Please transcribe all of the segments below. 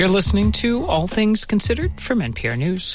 You're listening to All Things Considered from NPR News.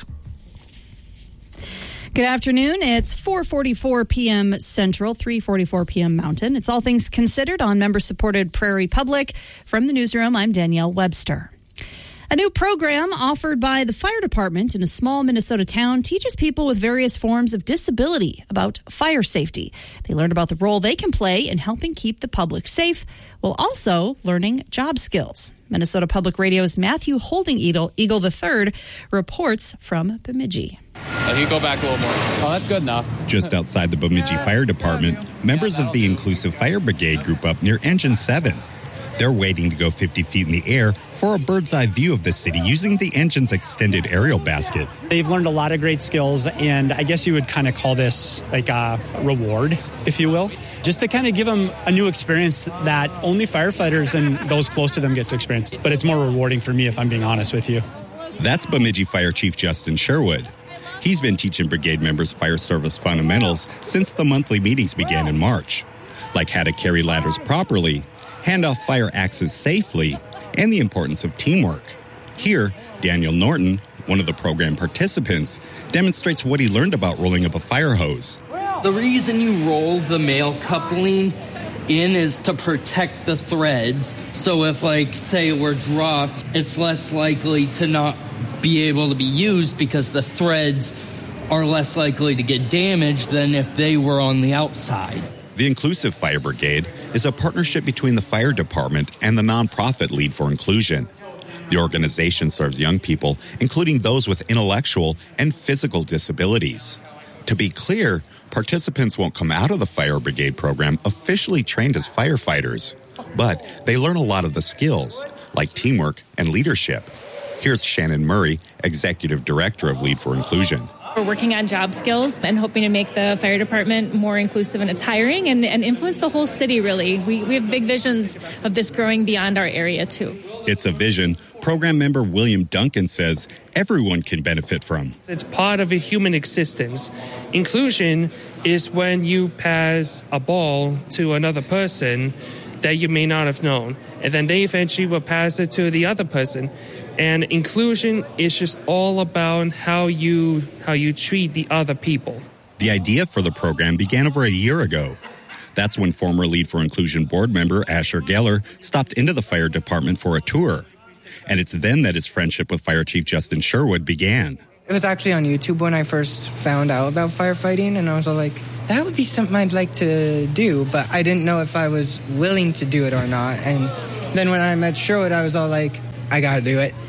Good afternoon. It's 4:44 p.m. Central, 3:44 p.m. Mountain. It's All Things Considered on member-supported Prairie Public. From the newsroom, I'm Danielle Webster. A new program offered by the fire department in a small Minnesota town teaches people with various forms of disability about fire safety. They learn about the role they can play in helping keep the public safe while also learning job skills. Minnesota Public Radio's Matthew Holding Eagle III reports from Bemidji. You go back a little more. Oh, that's good enough. Just outside the Bemidji Fire Department, members of the Inclusive Fire Brigade group up near Engine 7. They're waiting to go 50 feet in the air for a bird's eye view of the city using the engine's extended aerial basket. They've learned a lot of great skills, and I guess you would kind of call this like a reward, if you will, just to kind of give them a new experience that only firefighters and those close to them get to experience. But it's more rewarding for me, if I'm being honest with you. That's Bemidji Fire Chief Justin Sherwood. He's been teaching brigade members fire service fundamentals since the monthly meetings began in March, like how to carry ladders properly, hand off fire axes safely, and the importance of teamwork. Here, Daniel Norton, one of the program participants, demonstrates what he learned about rolling up a fire hose. The reason you roll the male coupling in is to protect the threads. So if, say it were dropped, it's less likely to not be able to be used because the threads are less likely to get damaged than if they were on the outside. The Inclusive Fire Brigade is a partnership between the fire department and the nonprofit Lead for Inclusion. The organization serves young people, including those with intellectual and physical disabilities. To be clear, participants won't come out of the Fire Brigade program officially trained as firefighters, but they learn a lot of the skills, like teamwork and leadership. Here's Shannon Murray, Executive Director of Lead for Inclusion. We're working on job skills and hoping to make the fire department more inclusive in its hiring and influence the whole city, really. We have big visions of this growing beyond our area, too. It's a vision program member William Duncan says everyone can benefit from. It's part of a human existence. Inclusion is when you pass a ball to another person that you may not have known, and then they eventually will pass it to the other person. And inclusion is just all about how you treat the other people. The idea for the program began over a year ago. That's when former Lead for Inclusion board member Asher Geller stopped into the fire department for a tour. And it's then that his friendship with Fire Chief Justin Sherwood began. It was actually on YouTube when I first found out about firefighting, and I was all like, that would be something I'd like to do, but I didn't know if I was willing to do it or not. And then when I met Sherwood, I was all like, I gotta do it.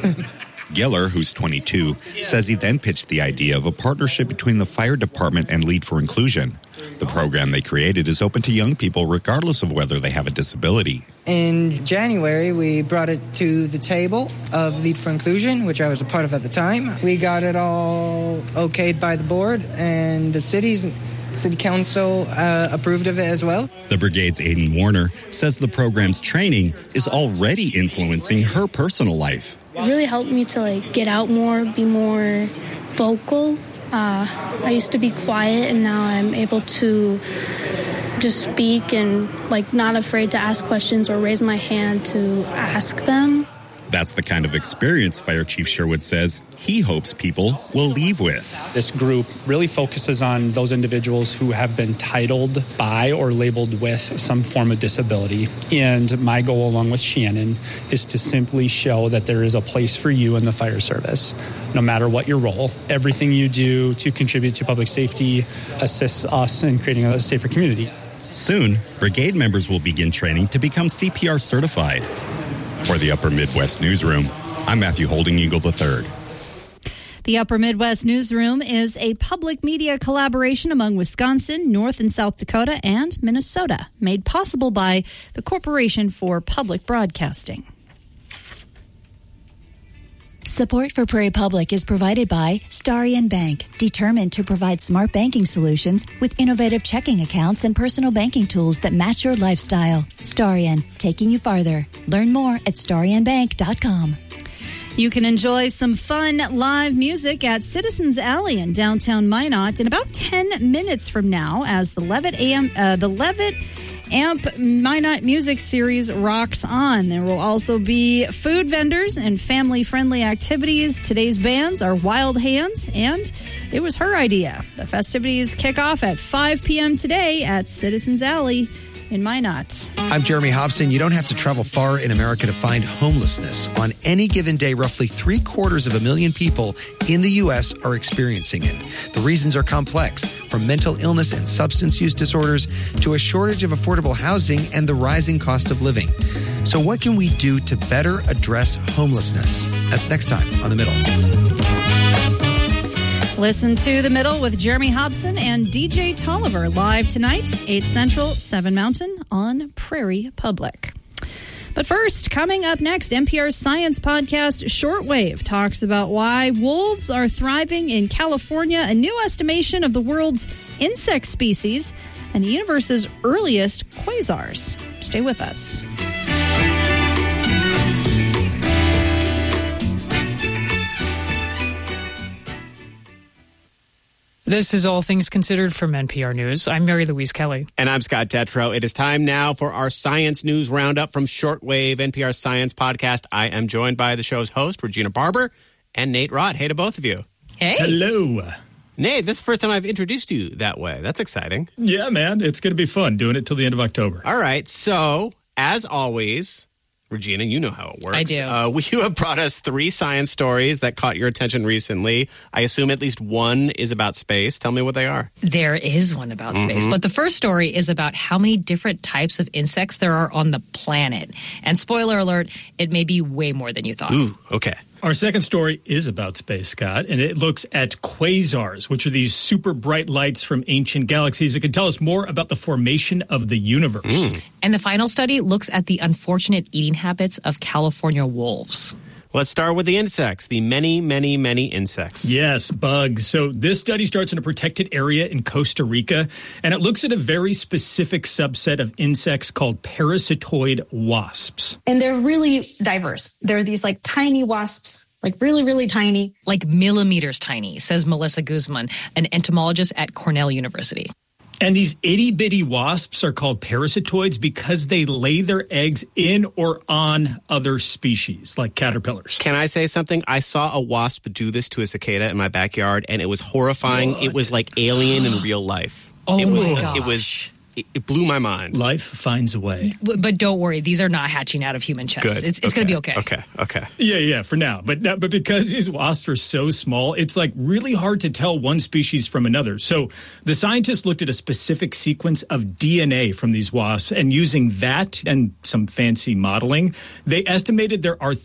Geller, who's 22, says he then pitched the idea of a partnership between the fire department and Lead for Inclusion. The program they created is open to young people regardless of whether they have a disability. In January, we brought it to the table of Lead for Inclusion, which I was a part of at the time. We got it all okayed by the board, and the city council approved of it as well. The brigade's Aiden Warner says the program's training is already influencing her personal life. It really helped me to get out more, be more vocal. I used to be quiet, and now I'm able to just speak and not afraid to ask questions or raise my hand to ask them. That's the kind of experience Fire Chief Sherwood says he hopes people will leave with. This group really focuses on those individuals who have been titled by or labeled with some form of disability. And my goal, along with Shannon, is to simply show that there is a place for you in the fire service, no matter what your role. Everything you do to contribute to public safety assists us in creating a safer community. Soon, brigade members will begin training to become CPR certified. For the Upper Midwest Newsroom, I'm Matthew Holding Eagle III. The Upper Midwest Newsroom is a public media collaboration among Wisconsin, North and South Dakota, and Minnesota, made possible by the Corporation for Public Broadcasting. Support for Prairie Public is provided by Starion Bank, determined to provide smart banking solutions with innovative checking accounts and personal banking tools that match your lifestyle. Starion, taking you farther. Learn more at starionbank.com. You can enjoy some fun live music at Citizens Alley in downtown Minot in about 10 minutes from now as the Levitt AMP Minot Music Series rocks on. There will also be food vendors and family-friendly activities. Today's bands are Wild Hands, and it was her idea. The festivities kick off at 5 p.m. today at Citizens Alley in Minot. I'm Jeremy Hobson. You don't have to travel far in America to find homelessness. On any given day, roughly 750,000 people in the U.S. are experiencing it. The reasons are complex, from mental illness and substance use disorders to a shortage of affordable housing and the rising cost of living. So what can we do to better address homelessness? That's next time on The Middle. Listen to The Middle with Jeremy Hobson and DJ Tolliver live tonight, 8 Central, 7 Mountain on Prairie Public. But first, coming up next, NPR's science podcast Shortwave talks about why wolves are thriving in California, a new estimation of the world's insect species, and the universe's earliest quasars. Stay with us. This is All Things Considered from NPR News. I'm Mary Louise Kelly. And I'm Scott Detrow. It is time now for our Science News Roundup from Shortwave, NPR's science podcast. I am joined by the show's host, Regina Barber, and Nate Rott. Hey to both of you. Hey. Hello. Nate, this is the first time I've introduced you that way. That's exciting. Yeah, man. It's going to be fun doing it till the end of October. All right. So, as always, Regina, you know how it works. I do. You have brought us 3 science stories that caught your attention recently. I assume at least one is about space. Tell me what they are. There is one about space. But the first story is about how many different types of insects there are on the planet. And spoiler alert, it may be way more than you thought. Ooh, okay. Our second story is about space, Scott, and it looks at quasars, which are these super bright lights from ancient galaxies that can tell us more about the formation of the universe. And the final study looks at the unfortunate eating habits of California wolves. Let's start with the insects, the many, many, many insects. Yes, bugs. So this study starts in a protected area in Costa Rica, and it looks at a very specific subset of insects called parasitoid wasps. And they're really diverse. They're these like tiny wasps, like really, really tiny. Like millimeters tiny, says Melissa Guzman, an entomologist at Cornell University. And these itty-bitty wasps are called parasitoids because they lay their eggs in or on other species, like caterpillars. Can I say something? I saw a wasp do this to a cicada in my backyard, and it was horrifying. What? It was like Alien in real life. Oh, my gosh. It blew my mind. Life finds a way. But don't worry, these are not hatching out of human chests. Good. It's going to be okay. Okay. Yeah, for now. But because these wasps are so small, it's like really hard to tell one species from another. So the scientists looked at a specific sequence of DNA from these wasps, and using that and some fancy modeling, they estimated there are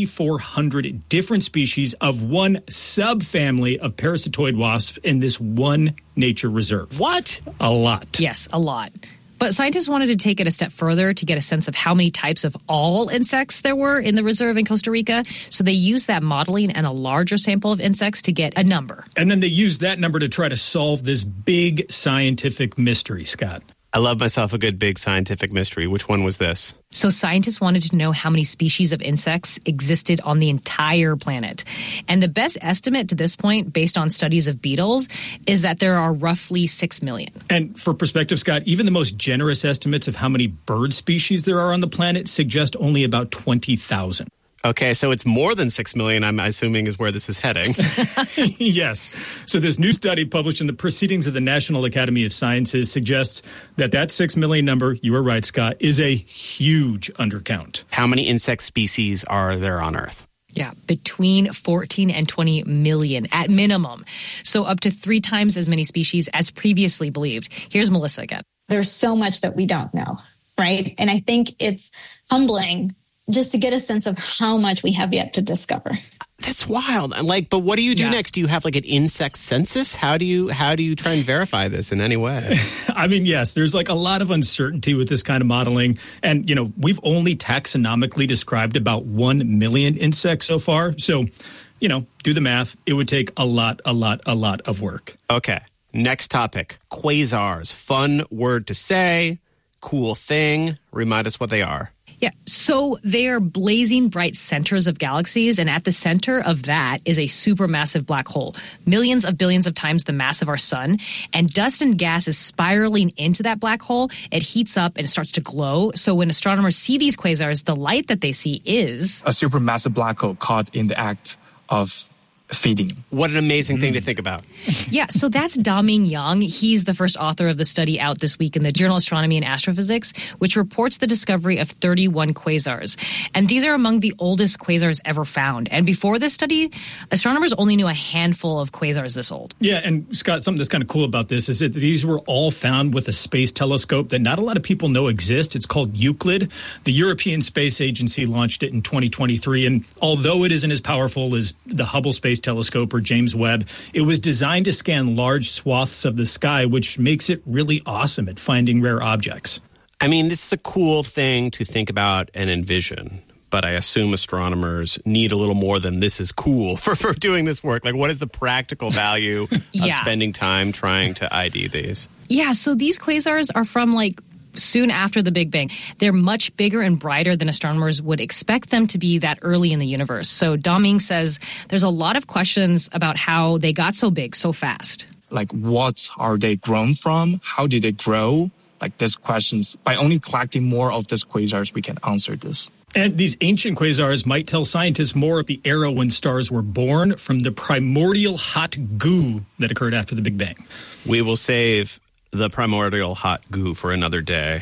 3,400 different species of one subfamily of parasitoid wasps in this one nature reserve. What? A lot. Yes, a lot. But scientists wanted to take it a step further to get a sense of how many types of all insects there were in the reserve in Costa Rica. So they used that modeling and a larger sample of insects to get a number. And then they used that number to try to solve this big scientific mystery, Scott. I love myself a good big scientific mystery. Which one was this? So scientists wanted to know how many species of insects existed on the entire planet. And the best estimate to this point, based on studies of beetles, is that there are roughly 6 million. And for perspective, Scott, even the most generous estimates of how many bird species there are on the planet suggest only about 20,000. Okay, so it's more than 6 million, I'm assuming, is where this is heading. Yes. So this new study published in the Proceedings of the National Academy of Sciences suggests that 6 million number, you were right, Scott, is a huge undercount. How many insect species are there on Earth? Yeah, between 14 and 20 million at minimum. So up to 3 times as many species as previously believed. Here's Melissa again. There's so much that we don't know, right? And I think it's humbling just to get a sense of how much we have yet to discover. That's wild. But what do you do next? Do you have like an insect census? How do you try and verify this in any way? I mean, yes, there's like a lot of uncertainty with this kind of modeling. And, we've only taxonomically described about 1 million insects so far. So, do the math. It would take a lot of work. Okay. Next topic. Quasars. Fun word to say. Cool thing. Remind us what they are. Yeah, so they are blazing bright centers of galaxies, and at the center of that is a supermassive black hole, millions of billions of times the mass of our sun, and dust and gas is spiraling into that black hole. It heats up and it starts to glow. So when astronomers see these quasars, the light that they see is a supermassive black hole caught in the act of feeding. What an amazing thing to think about. Yeah, so that's Da-Ming Yang. He's the first author of the study out this week in the journal Astronomy and Astrophysics, which reports the discovery of 31 quasars. And these are among the oldest quasars ever found. And before this study, astronomers only knew a handful of quasars this old. Yeah, and Scott, something that's kind of cool about this is that these were all found with a space telescope that not a lot of people know exists. It's called Euclid. The European Space Agency launched it in 2023, and although it isn't as powerful as the Hubble Space Telescope or James Webb, it was designed to scan large swaths of the sky, which makes it really awesome at finding rare objects. I mean, this is a cool thing to think about and envision, but I assume astronomers need a little more than this is cool for doing this work. Like, what is the practical value of spending time trying to ID these? Yeah, so these quasars are from soon after the Big Bang. They're much bigger and brighter than astronomers would expect them to be that early in the universe. So Da-Ming says there's a lot of questions about how they got so big so fast. Like, what are they grown from? How did they grow? Like, these questions. By only collecting more of these quasars, we can answer this. And these ancient quasars might tell scientists more of the era when stars were born from the primordial hot goo that occurred after the Big Bang. We will save the primordial hot goo for another day.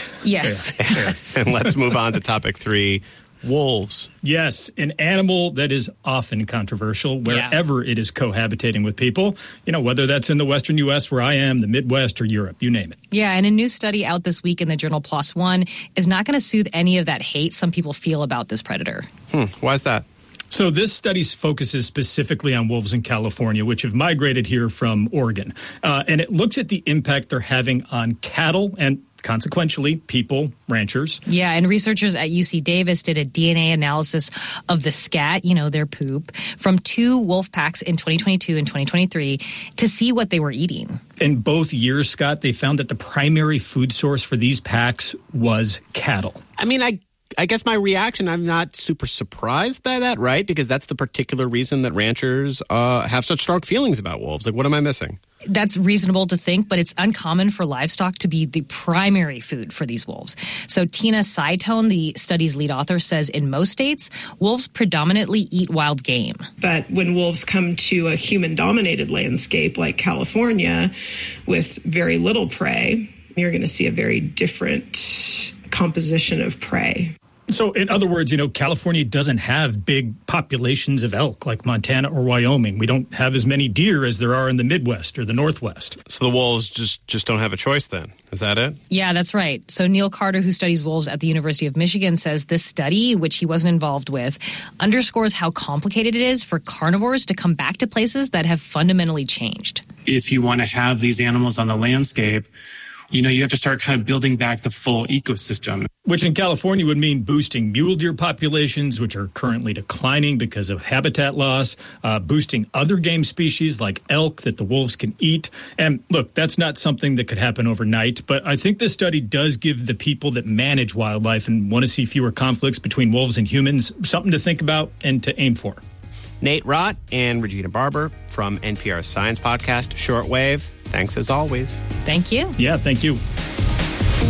Yes. And let's move on to topic 3, wolves. Yes, an animal that is often controversial wherever it is cohabitating with people, whether that's in the western U.S. where I am, the Midwest, or Europe, you name it. Yeah, and a new study out this week in the journal PLOS ONE is not going to soothe any of that hate some people feel about this predator. Why is that? So this study focuses specifically on wolves in California, which have migrated here from Oregon. And it looks at the impact they're having on cattle and consequentially people, ranchers. Yeah, and researchers at UC Davis did a DNA analysis of the scat, their poop, from 2 wolf packs in 2022 and 2023 to see what they were eating. In both years, Scott, they found that the primary food source for these packs was cattle. I mean, I guess my reaction, I'm not super surprised by that, right? Because that's the particular reason that ranchers have such strong feelings about wolves. Like, what am I missing? That's reasonable to think, but it's uncommon for livestock to be the primary food for these wolves. So Tina Saitone, the study's lead author, says in most states, wolves predominantly eat wild game. But when wolves come to a human-dominated landscape like California with very little prey, you're going to see a very different composition of prey. So, in other words, California doesn't have big populations of elk like Montana or Wyoming. We don't have as many deer as there are in the Midwest or the Northwest. So the wolves just don't have a choice then. Is that it? Yeah, that's right. So Neil Carter, who studies wolves at the University of Michigan, says this study, which he wasn't involved with, underscores how complicated it is for carnivores to come back to places that have fundamentally changed. If you want to have these animals on the landscape, you have to start kind of building back the full ecosystem. Which in California would mean boosting mule deer populations, which are currently declining because of habitat loss, boosting other game species like elk that the wolves can eat. And look, that's not something that could happen overnight, but I think this study does give the people that manage wildlife and want to see fewer conflicts between wolves and humans something to think about and to aim for. Nate Rott and Regina Barber from NPR's science podcast, Shortwave. Thanks as always. Thank you. Yeah, thank you.